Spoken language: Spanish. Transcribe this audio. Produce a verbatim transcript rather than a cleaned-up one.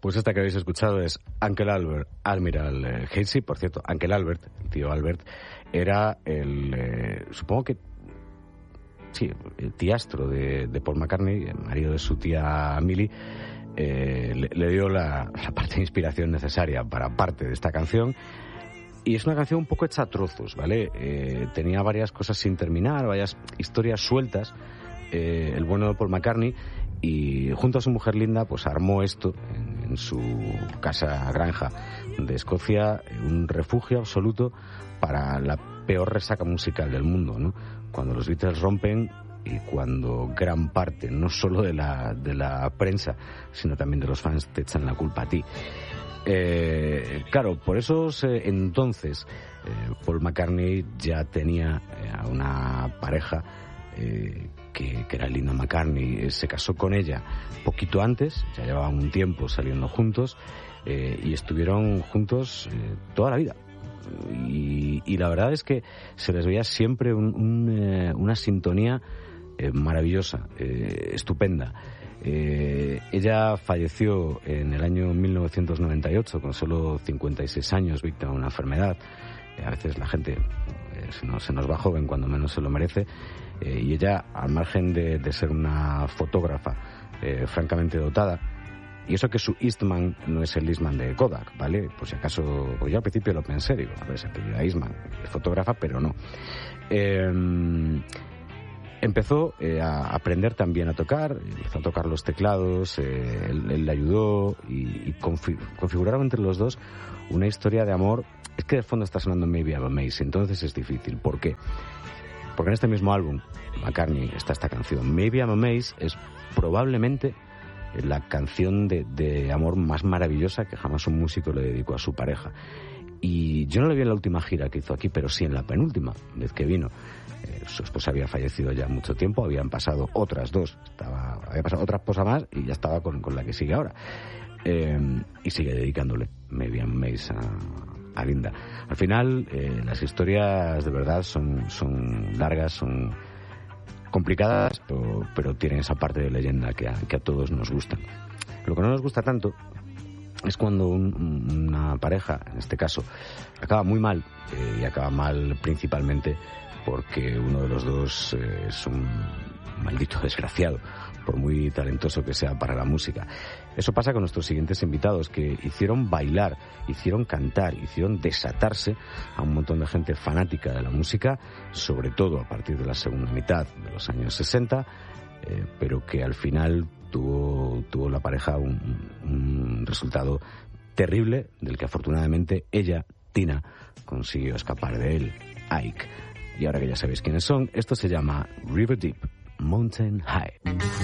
Pues esta que habéis escuchado es Uncle Albert, Admiral eh, Halsey. Por cierto, Uncle Albert, el tío Albert, era el, eh, supongo que, sí, el tiastro de, de Paul McCartney, el marido de su tía Millie. Eh, le, le dio la, la parte de inspiración necesaria para parte de esta canción. Y es una canción un poco hecha a trozos, ¿vale? Eh, tenía varias cosas sin terminar, varias historias sueltas, eh, el bueno de Paul McCartney, y junto a su mujer Linda, pues armó esto en, en su casa granja de Escocia, un refugio absoluto para la peor resaca musical del mundo, ¿no? Cuando los Beatles rompen y cuando gran parte, no solo de la, de la prensa, sino también de los fans, te echan la culpa a ti. Eh, claro, por esos eh, entonces eh, Paul McCartney ya tenía eh, a una pareja eh, que, que era Linda McCartney. Eh, se casó con ella poquito antes, ya llevaban un tiempo saliendo juntos, eh, y estuvieron juntos eh, toda la vida. Y, y la verdad es que se les veía siempre un, un, eh, una sintonía eh, maravillosa, eh, estupenda. Eh, ella falleció en el año mil novecientos noventa y ocho con solo cincuenta y seis años, víctima de una enfermedad. Eh, a veces la gente eh, se, nos, se nos va joven cuando menos se lo merece, eh, y ella, al margen de, de ser una fotógrafa eh, francamente dotada, y eso que su Eastman no es el Eastman de Kodak, ¿vale? Por si acaso, pues yo al principio lo pensé, digo, a ver, se apellida Eastman, es fotógrafa, pero no. Eh, Empezó eh, a aprender también a tocar, empezó a tocar los teclados, eh, él, él le ayudó y, y confi- configuraron entre los dos una historia de amor. Es que de fondo está sonando Maybe I'm Amazed, entonces es difícil. ¿Por qué? Porque en este mismo álbum, McCartney, está esta canción. Maybe I'm Amazed es probablemente la canción de, de amor más maravillosa que jamás un músico le dedicó a su pareja. Y yo no le vi en la última gira que hizo aquí, pero sí en la penúltima vez que vino. Eh, su esposa había fallecido ya mucho tiempo, habían pasado otras dos, estaba, había pasado otra esposa más y ya estaba con, con la que sigue ahora. Eh, y sigue dedicándole Maybe I'm Amazed a, a Linda. Al final, eh, las historias de verdad son, son largas, son complicadas, pero, pero tienen esa parte de leyenda que a, que a todos nos gusta. Lo que no nos gusta tanto es cuando un, una pareja, en este caso, acaba muy mal, eh, y acaba mal principalmente porque uno de los dos eh, es un maldito desgraciado, por muy talentoso que sea para la música. Eso pasa con nuestros siguientes invitados, que hicieron bailar, hicieron cantar, hicieron desatarse a un montón de gente fanática de la música, sobre todo a partir de la segunda mitad de los años sesenta, eh, pero que al final tuvo, tuvo la pareja un, un resultado terrible, del que afortunadamente ella, Tina, consiguió escapar de él, Ike. Y ahora que ya sabéis quiénes son, esto se llama River Deep, Mountain High.